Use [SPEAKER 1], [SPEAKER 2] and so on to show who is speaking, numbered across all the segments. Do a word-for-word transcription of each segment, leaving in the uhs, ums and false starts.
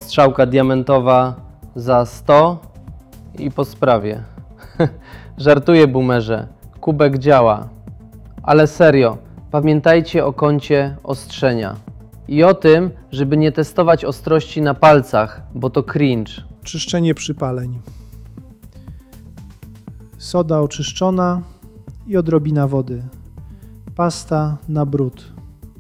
[SPEAKER 1] strzałka diamentowa za sto i po sprawie. Żartuję, boomerze, kubek działa. Ale serio, pamiętajcie o kącie ostrzenia. I o tym, żeby nie testować ostrości na palcach, bo to cringe.
[SPEAKER 2] Czyszczenie przypaleń. Soda oczyszczona i odrobina wody. Pasta na brud.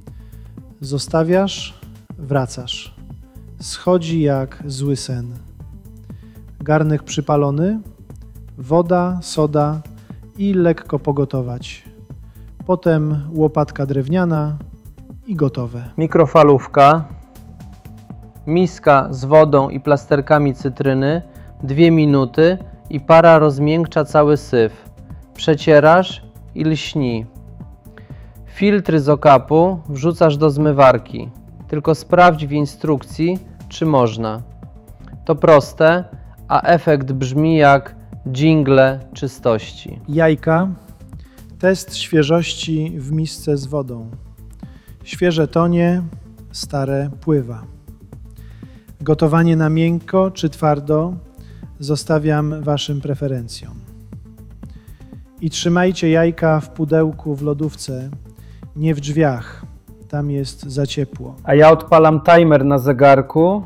[SPEAKER 2] Zostawiasz, wracasz. Schodzi jak zły sen. Garnek przypalony, woda, soda i lekko pogotować. Potem łopatka drewniana i gotowe.
[SPEAKER 1] Mikrofalówka, miska z wodą i plasterkami cytryny, dwie minuty i para rozmiękcza cały syf. Przecierasz i lśni. Filtry z okapu wrzucasz do zmywarki. Tylko sprawdź w instrukcji, czy można. To proste, a efekt brzmi jak dżingle czystości.
[SPEAKER 2] Jajka. Test świeżości w misce z wodą. Świeże tonie, stare pływa. Gotowanie na miękko czy twardo zostawiam waszym preferencjom. I trzymajcie jajka w pudełku w lodówce, nie w drzwiach. Tam jest za ciepło.
[SPEAKER 1] A ja odpalam timer na zegarku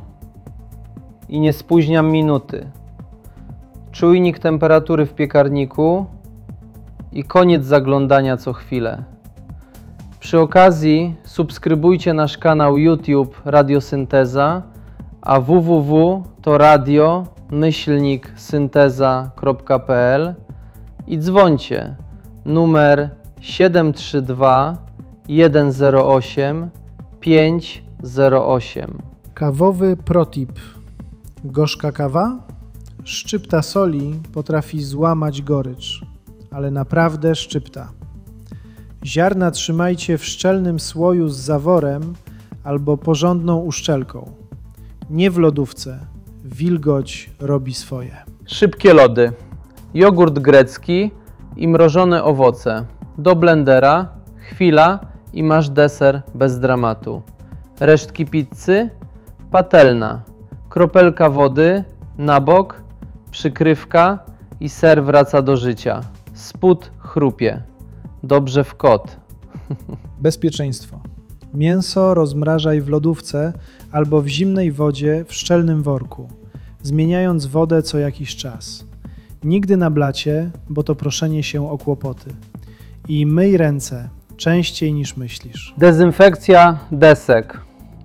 [SPEAKER 1] i nie spóźniam minuty. Czujnik temperatury w piekarniku i koniec zaglądania co chwilę. Przy okazji subskrybujcie nasz kanał YouTube Radiosynteza, a www to radio myślnik synteza kropka p l i dzwońcie numer siedem trzy dwa jeden zero osiem pięć zero osiem.
[SPEAKER 2] Kawowy protip. Gorzka kawa? Szczypta soli potrafi złamać gorycz, ale naprawdę szczypta. Ziarna trzymajcie w szczelnym słoju z zaworem albo porządną uszczelką. Nie w lodówce. Wilgoć robi swoje.
[SPEAKER 1] Szybkie lody. Jogurt grecki i mrożone owoce. Do blendera, chwila i masz deser bez dramatu. Resztki pizzy, patelna, kropelka wody, na bok, przykrywka i ser wraca do życia. Spód chrupie. Dobrze w kot.
[SPEAKER 2] Bezpieczeństwo. Mięso rozmrażaj w lodówce albo w zimnej wodzie w szczelnym worku, zmieniając wodę co jakiś czas. Nigdy na blacie, bo to proszenie się o kłopoty. I myj ręce częściej niż myślisz.
[SPEAKER 1] Dezynfekcja desek.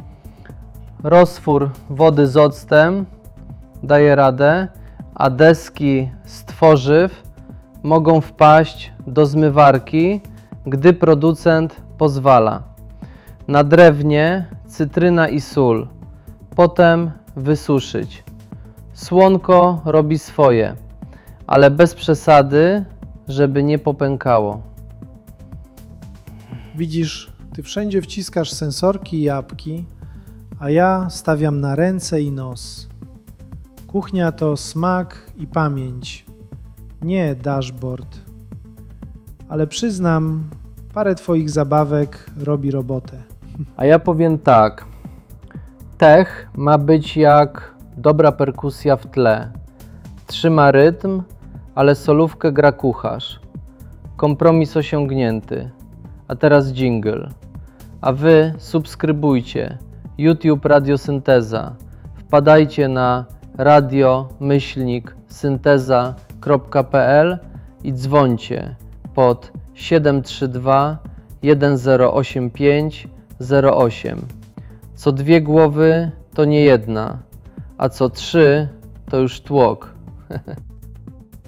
[SPEAKER 1] Roztwór wody z octem daje radę, a deski z tworzyw mogą wpaść do zmywarki, gdy producent pozwala. Na drewnie cytryna i sól, potem wysuszyć. Słonko robi swoje, ale bez przesady, żeby nie popękało.
[SPEAKER 2] Widzisz, ty wszędzie wciskasz sensorki i apki, a ja stawiam na ręce i nos. Kuchnia to smak i pamięć, nie dashboard. Ale przyznam, parę twoich zabawek robi robotę.
[SPEAKER 1] A ja powiem tak. Tech ma być jak dobra perkusja w tle. Trzyma rytm, ale solówkę gra kucharz. Kompromis osiągnięty. A teraz jingle. A wy subskrybujcie YouTube Radiosynteza. Wpadajcie na radio myślnik synteza kropka p l i dzwońcie pod siedem trzy dwa jeden zero osiem pięć zero osiem. Co dwie głowy to nie jedna, a co trzy to już tłok.